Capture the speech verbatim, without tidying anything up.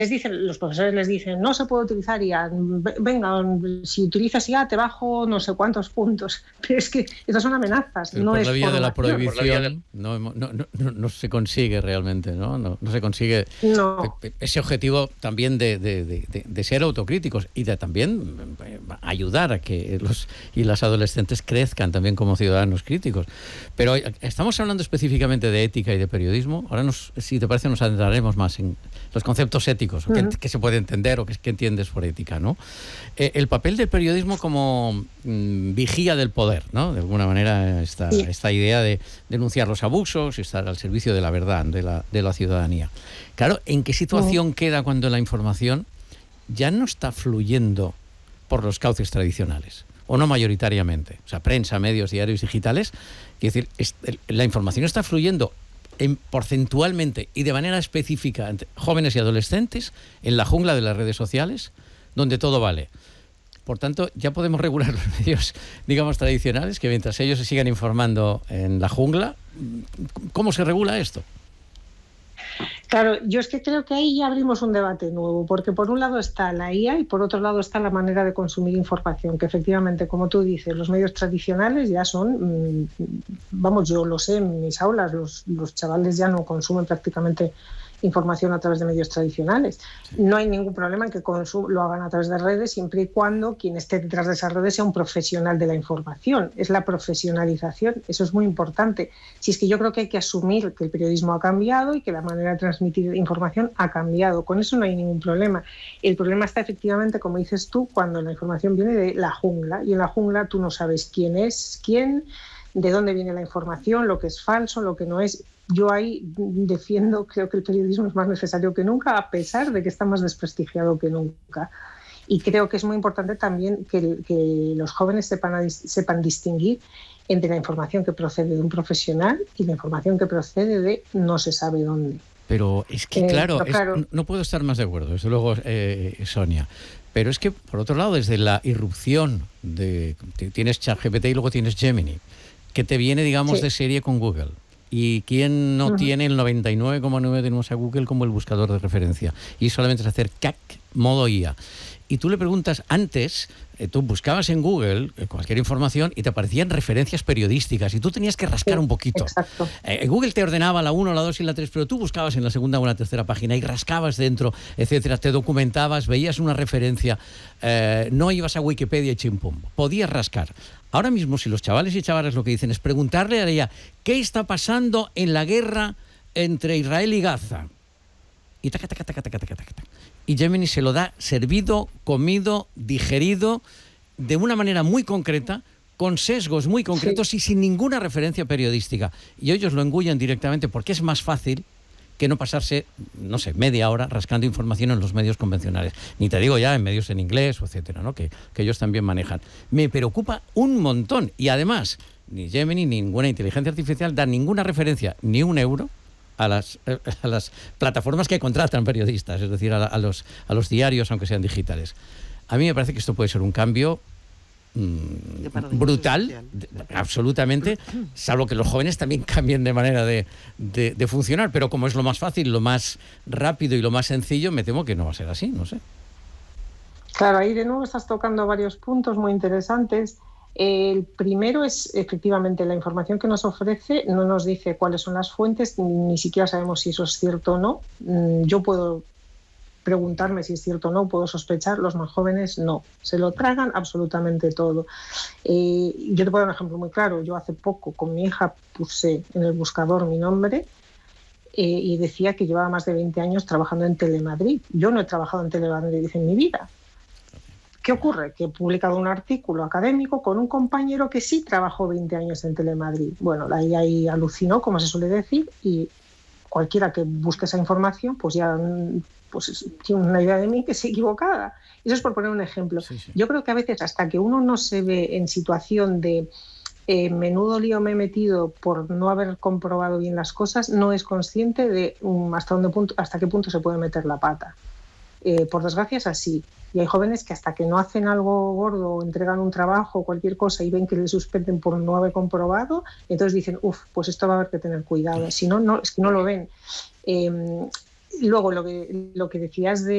les dicen, los profesores les dicen, no se puede utilizar I A, venga, si utilizas I A te bajo no sé cuántos puntos. Pero es que esas son amenazas. Pero no por es la vía de la prohibición por la vía de... no, no, no, no, no se consigue realmente, ¿no? No, no se consigue no. ese objetivo también de, de, de, de ser autocríticos y de también ayudar a que los y las adolescentes crezcan también como ciudadanos críticos. Pero estamos hablando específicamente de ética y de periodismo. Ahora, nos, si te parece, nos adentraremos más en los conceptos éticos, uh-huh. que, que se puede entender o que, que entiendes por ética, ¿no? Eh, el papel del periodismo como mmm, vigía del poder, ¿no? De alguna manera, esta, sí. esta idea de denunciar los abusos y estar al servicio de la verdad, de la, de la ciudadanía. Claro, ¿en qué situación uh-huh. queda cuando la información ya no está fluyendo por los cauces tradicionales? O no mayoritariamente. O sea, prensa, medios, diarios digitales. Es decir, es, la información está fluyendo en, porcentualmente y de manera específica entre jóvenes y adolescentes en la jungla de las redes sociales, donde todo vale. Por tanto, ya podemos regular los medios, digamos, tradicionales, que mientras ellos se sigan informando en la jungla, ¿cómo se regula esto? Claro, yo es que creo que ahí ya abrimos un debate nuevo, porque por un lado está la I A y por otro lado está la manera de consumir información, que efectivamente, como tú dices, los medios tradicionales ya son, vamos, yo lo sé en mis aulas, los, los chavales ya no consumen prácticamente información a través de medios tradicionales. No hay ningún problema en que consum- lo hagan a través de redes, siempre y cuando quien esté detrás de esas redes sea un profesional de la información. Es la profesionalización, eso es muy importante. Si es que yo creo que hay que asumir que el periodismo ha cambiado y que la manera de transmitir información ha cambiado. Con eso no hay ningún problema. El problema está efectivamente, como dices tú, cuando la información viene de la jungla, y en la jungla tú no sabes quién es quién, de dónde viene la información, lo que es falso, lo que no es. Yo ahí defiendo, creo que el periodismo es más necesario que nunca, a pesar de que está más desprestigiado que nunca. Y creo que es muy importante también que, que los jóvenes sepan, sepan distinguir entre la información que procede de un profesional y la información que procede de no se sabe dónde. Pero es que, eh, claro, pero claro es, no puedo estar más de acuerdo, desde luego, eh, Sonia. Pero es que, por otro lado, desde la irrupción de... Tienes ChatGPT y luego tienes Gemini, que te viene, digamos, sí. de serie con Google. ¿Y quién no uh-huh. tiene el noventa y nueve coma nueve tenemos a Google como el buscador de referencia? Y solamente es hacer C A C, modo I A. Y tú le preguntas, antes, eh, tú buscabas en Google eh, cualquier información y te aparecían referencias periodísticas y tú tenías que rascar sí, un poquito. Exacto. Eh, Google te ordenaba la uno, la dos y la tres, pero tú buscabas en la segunda o la tercera página y rascabas dentro, etcétera, te documentabas, veías una referencia, eh, no ibas a Wikipedia y chimpum, podías rascar. Ahora mismo, si los chavales y chavalas lo que dicen es preguntarle a ella qué está pasando en la guerra entre Israel y Gaza, y taca, taca, taca, taca, taca, taca, y Gemini se lo da servido, comido, digerido, de una manera muy concreta, con sesgos muy concretos sí. y sin ninguna referencia periodística. Y ellos lo engullen directamente porque es más fácil que no pasarse, no sé, media hora rascando información en los medios convencionales. Ni te digo ya en medios en inglés, etcétera, ¿no? que, que ellos también manejan. Me preocupa un montón. Y además, ni Gemini, ni ninguna inteligencia artificial da ninguna referencia, ni un euro, a las, a las plataformas que contratan periodistas, es decir, a, a, los, a los diarios, aunque sean digitales. A mí me parece que esto puede ser un cambio mmm, brutal, de, absolutamente, salvo que los jóvenes también cambien de manera de, de, de funcionar, pero como es lo más fácil, lo más rápido y lo más sencillo, me temo que no va a ser así, no sé. Claro, ahí de nuevo estás tocando varios puntos muy interesantes. El primero es, efectivamente, la información que nos ofrece no nos dice cuáles son las fuentes, ni siquiera sabemos si eso es cierto o no. Yo puedo preguntarme si es cierto o no, puedo sospechar, los más jóvenes no, se lo tragan absolutamente todo. Eh, yo te puedo dar un ejemplo muy claro. Yo hace poco con mi hija puse en el buscador mi nombre eh, y decía que llevaba más de veinte años trabajando en Telemadrid. Yo no he trabajado en Telemadrid en mi vida. ¿Qué ocurre? Que he publicado un artículo académico con un compañero que sí trabajó veinte años en Telemadrid. Bueno, ahí, ahí alucinó, como se suele decir, y cualquiera que busque esa información pues ya pues, tiene una idea de mí que es equivocada. Eso es por poner un ejemplo. Sí, sí. Yo creo que a veces hasta que uno no se ve en situación de eh, menudo lío me he metido por no haber comprobado bien las cosas, no es consciente de um, hasta, dónde punto, hasta qué punto se puede meter la pata. Eh, por desgracia es así. Y hay jóvenes que hasta que no hacen algo gordo, entregan un trabajo o cualquier cosa y ven que les suspenden por no haber comprobado, entonces dicen, uff, pues esto va a haber que tener cuidado. Si no, no es que no lo ven. Eh, luego, lo que, lo que decías de